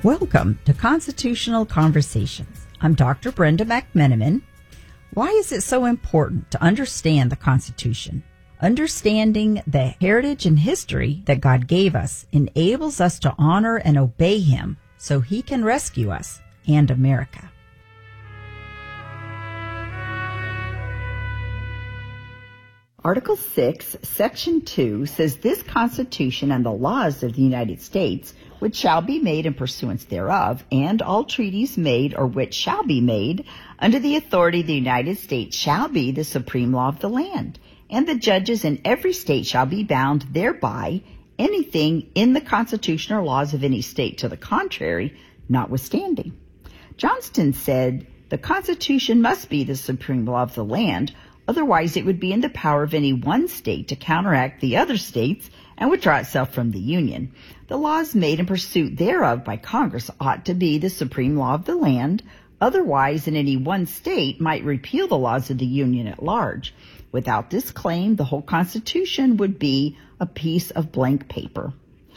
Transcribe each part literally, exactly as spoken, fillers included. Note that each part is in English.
Welcome to Constitutional Conversations. I'm Doctor Brenda McMenamin. Why is it so important to understand the Constitution? Understanding the heritage and history that God gave us enables us to honor and obey Him so He can rescue us and America. Article six, Section two says this Constitution and the laws of the United States, which shall be made in pursuance thereof, and all treaties made or which shall be made under the authority of the United States shall be the supreme law of the land, and the judges in every state shall be bound thereby, anything in the Constitution or laws of any state to the contrary notwithstanding. Johnston said the Constitution must be the supreme law of the land, otherwise it would be in the power of any one state to counteract the other states and withdraw itself from the Union. The laws made in pursuit thereof by Congress ought to be the supreme law of the land, otherwise in any one state might repeal the laws of the Union at large. Without this claim, the whole Constitution would be a piece of blank paper.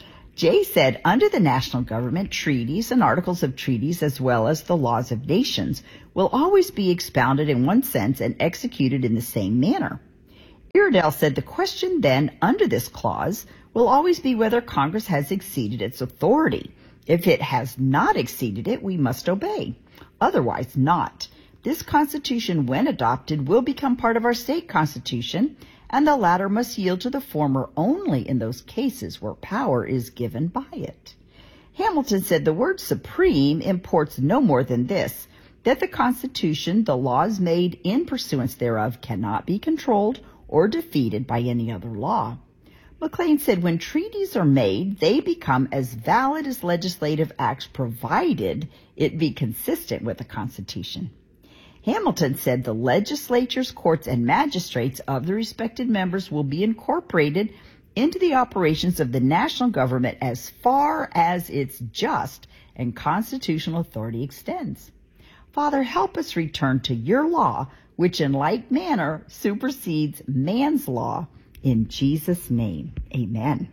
Jay said under the national government, treaties and articles of treaties as well as the laws of nations will always be expounded in one sense and executed in the same manner. Iredell said the question then under this clause will always be whether Congress has exceeded its authority. If it has not exceeded it, we must obey. Otherwise not. This Constitution, when adopted, will become part of our state constitution, and the latter must yield to the former only in those cases where power is given by it. Hamilton said the word supreme imports no more than this, that the Constitution, the laws made in pursuance thereof, cannot be controlled or defeated by any other law. McLean said when treaties are made, they become as valid as legislative acts provided it be consistent with the Constitution. Hamilton said the legislatures, courts, and magistrates of the respected members will be incorporated into the operations of the national government as far as its just and constitutional authority extends. Father, help us return to your law, which in like manner supersedes man's law. In Jesus' name, amen.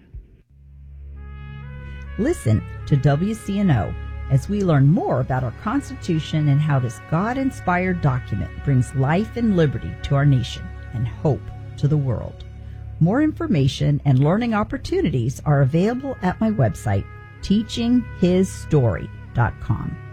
Listen to W C N O as we learn more about our Constitution and how this God-inspired document brings life and liberty to our nation and hope to the world. More information and learning opportunities are available at my website, teaching his story dot com.